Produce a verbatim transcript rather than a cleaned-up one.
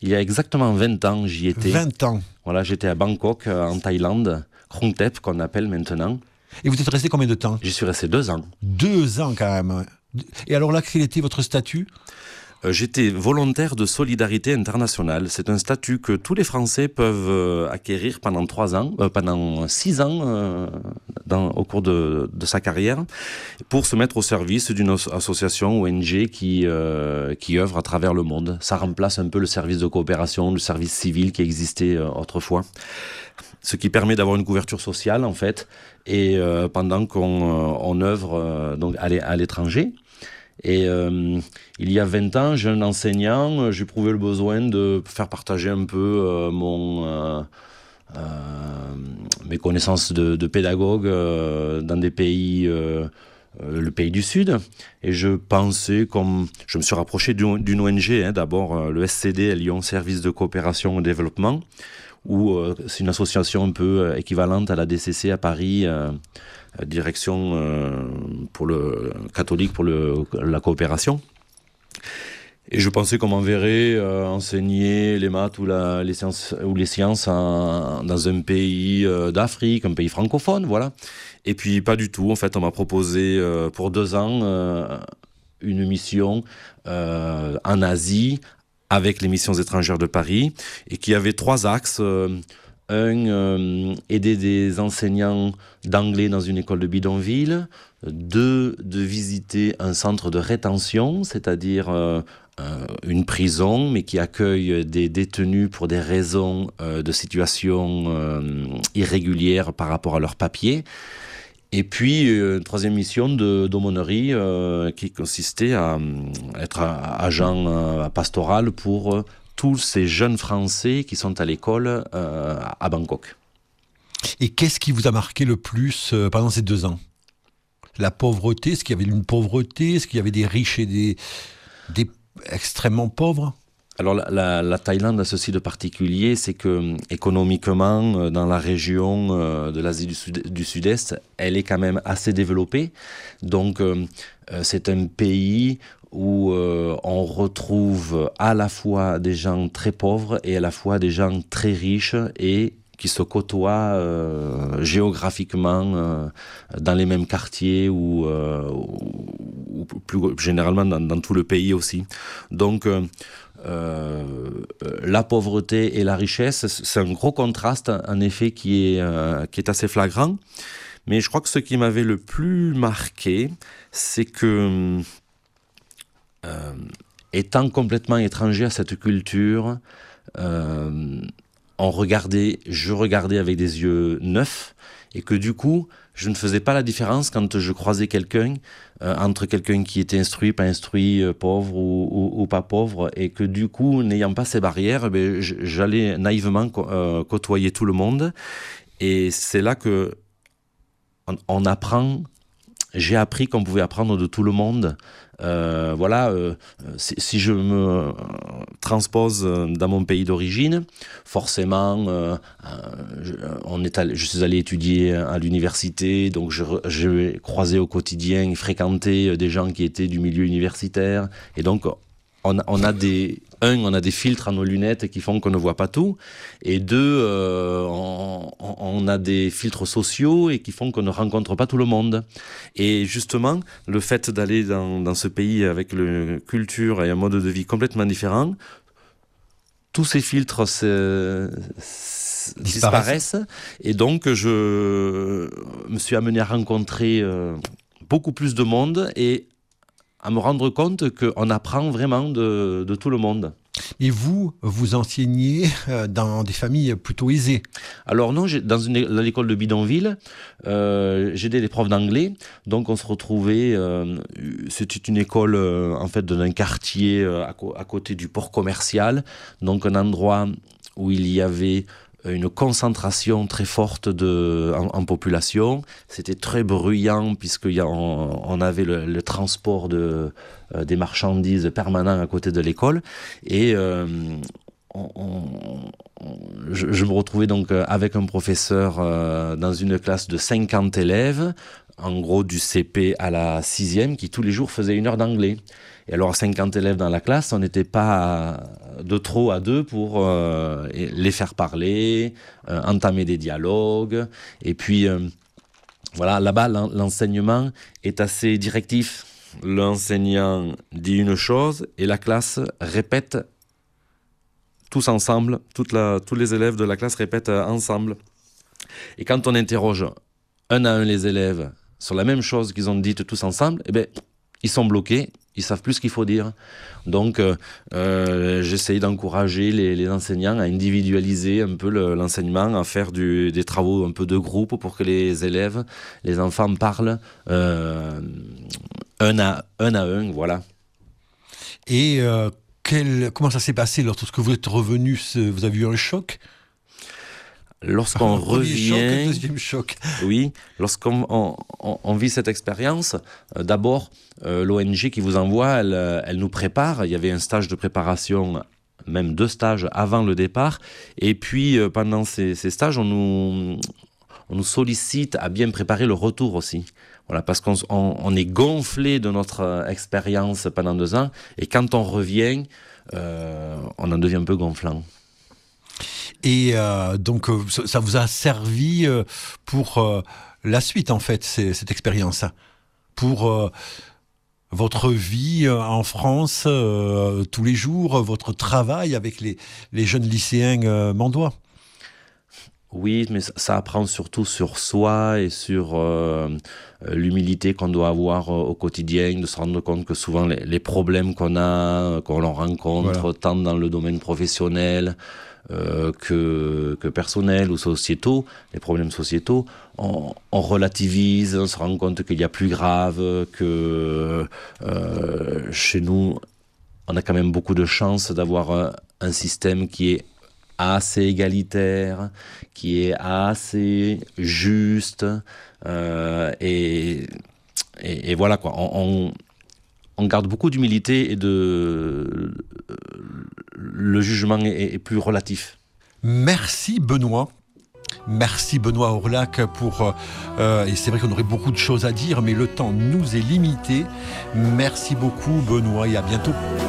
Il y a exactement vingt ans, j'y étais. vingt ans. Voilà, j'étais à Bangkok, en Thaïlande, Krung Thep qu'on appelle maintenant. Et vous êtes resté combien de temps ? J'y suis resté deux ans. Deux ans quand même. Et alors là, quel était votre statut ? Euh, j'étais volontaire de solidarité internationale. C'est un statut que tous les Français peuvent euh, acquérir pendant trois ans, euh, pendant six ans euh, dans, au cours de, de sa carrière, pour se mettre au service d'une os- association O N G qui, euh, qui œuvre à travers le monde. Ça remplace un peu le service de coopération, le service civil qui existait euh, autrefois. Ce qui permet d'avoir une couverture sociale, en fait, et euh, pendant qu'on euh, on œuvre euh, donc à, l'é- à l'étranger. Et euh, il y a vingt ans, jeune enseignant, euh, j'éprouvais le besoin de faire partager un peu euh, mon, euh, euh, mes connaissances de, de pédagogue euh, dans des pays, euh, euh, le pays du Sud. Et je pensais, comme je me suis rapproché d'une, d'une O N G, hein, d'abord euh, le S C D, Lyon Service de Coopération et Développement, où euh, c'est une association un peu équivalente à la D C C à Paris, euh, direction euh, pour le catholique pour le, la coopération. Et je pensais qu'on m'enverrait euh, enseigner les maths ou, la, les sciences, ou les sciences en, dans un pays euh, d'Afrique, un pays francophone, voilà. Et puis pas du tout, en fait, on m'a proposé euh, pour deux ans euh, une mission euh, en Asie, avec les missions étrangères de Paris, et qui avait trois axes. Euh, un, euh, aider des enseignants d'anglais dans une école de bidonville. Deux, de visiter un centre de rétention, c'est-à-dire euh, euh, une prison, mais qui accueille des détenus pour des raisons euh, de situation euh, irrégulières par rapport à leurs papiers. Et puis, une troisième mission de, d'aumônerie euh, qui consistait à, à être agent euh, pastoral pour euh, tous ces jeunes Français qui sont à l'école euh, à Bangkok. Et qu'est-ce qui vous a marqué le plus euh, pendant ces deux ans ? La pauvreté, est-ce qu'il y avait une pauvreté ? Est-ce qu'il y avait des riches et des, des extrêmement pauvres ? Alors la, la, la Thaïlande a ceci de particulier, c'est que économiquement, dans la région euh, de l'Asie du, Sud, du Sud-Est, elle est quand même assez développée. Donc euh, c'est un pays où euh, on retrouve à la fois des gens très pauvres et à la fois des gens très riches et qui se côtoient euh, géographiquement euh, dans les mêmes quartiers ou, euh, ou plus généralement dans, dans tout le pays aussi. Donc euh, Euh, la pauvreté et la richesse, c'est un gros contraste, en effet, qui est, euh, qui est assez flagrant. Mais je crois que ce qui m'avait le plus marqué, c'est que, euh, étant complètement étranger à cette culture, euh, on regardait, je regardais avec des yeux neufs, et que du coup, je ne faisais pas la différence quand je croisais quelqu'un, euh, entre quelqu'un qui était instruit, pas instruit, euh, pauvre ou, ou, ou pas pauvre, et que du coup, n'ayant pas ces barrières, ben, j'allais naïvement co- euh, côtoyer tout le monde. Et c'est là que on, on apprend, j'ai appris qu'on pouvait apprendre de tout le monde. Euh, voilà, euh, si, si je me transpose dans mon pays d'origine, forcément, euh, je, on est allé, je suis allé étudier à l'université, donc je, je croisais au quotidien, fréquentais des gens qui étaient du milieu universitaire, et donc on, on a des, un, on a des filtres à nos lunettes qui font qu'on ne voit pas tout, et deux, euh, on, on a des filtres sociaux et qui font qu'on ne rencontre pas tout le monde. Et justement, le fait d'aller dans, dans ce pays avec une culture et un mode de vie complètement différent, tous ces filtres se, se disparaissent. disparaissent, et donc je me suis amené à rencontrer euh, beaucoup plus de monde et à me rendre compte qu'on apprend vraiment de, de tout le monde. Et vous, vous enseignez dans des familles plutôt aisées ? Alors non, j'ai, dans, une, dans l'école de bidonville, euh, j'aidais les profs d'anglais, donc on se retrouvait, euh, c'était une école euh, en fait d'un quartier euh, à, co- à côté du port commercial, donc un endroit où il y avait une concentration très forte de, en, en population. C'était très bruyant puisqu'on on avait le, le transport de, euh, des marchandises permanent à côté de l'école. Et euh, on, on, on, je, je me retrouvais donc avec un professeur euh, dans une classe de cinquante élèves, en gros du C P à la sixième, qui tous les jours faisaient une heure d'anglais. Et alors, cinquante élèves dans la classe, on n'était pas de trop à deux pour euh, les faire parler, euh, entamer des dialogues. Et puis, euh, voilà, là-bas, l'enseignement est assez directif. L'enseignant dit une chose et la classe répète tous ensemble, toute la, tous les élèves de la classe répètent ensemble. Et quand on interroge un à un les élèves sur la même chose qu'ils ont dite tous ensemble, eh bien, ils sont bloqués, ils savent plus ce qu'il faut dire. Donc, euh, euh, j'essaye d'encourager les, les enseignants à individualiser un peu le, l'enseignement, à faire du, des travaux un peu de groupe pour que les élèves, les enfants parlent euh, un, à, un à un, voilà. Et euh, quel, comment ça s'est passé lorsque vous êtes revenu? Vous avez eu un choc? Lorsqu'on revient, choc, un deuxième choc. Oui, lorsqu'on on, on, on vit cette expérience, euh, d'abord euh, l'O N G qui vous envoie, elle, elle nous prépare. Il y avait un stage de préparation, même deux stages avant le départ. Et puis euh, pendant ces, ces stages, on nous, on nous sollicite à bien préparer le retour aussi. Voilà, parce qu'on on, on est gonflé de notre expérience pendant deux ans. Et quand on revient, euh, on en devient un peu gonflant. Et euh, donc, euh, ça vous a servi euh, pour euh, la suite, en fait, c'est, cette expérience, pour euh, votre vie euh, en France, euh, tous les jours, votre travail avec les, les jeunes lycéens euh, mandois. Oui, mais ça apprend surtout sur soi et sur euh, l'humilité qu'on doit avoir au quotidien, de se rendre compte que souvent les, les problèmes qu'on a, qu'on rencontre, voilà. Tant dans le domaine professionnel euh, que, que personnel ou sociétaux, les problèmes sociétaux, on, on relativise, on se rend compte qu'il y a plus grave, que euh, chez nous, on a quand même beaucoup de chance d'avoir un, un système qui est assez égalitaire, qui est assez juste, euh, et, et, et voilà quoi. On, on, on garde beaucoup d'humilité et de le jugement est, est plus relatif. Merci Benoît. Merci Benoît Orlac pour... Euh, et c'est vrai qu'on aurait beaucoup de choses à dire, mais le temps nous est limité. Merci beaucoup Benoît et à bientôt.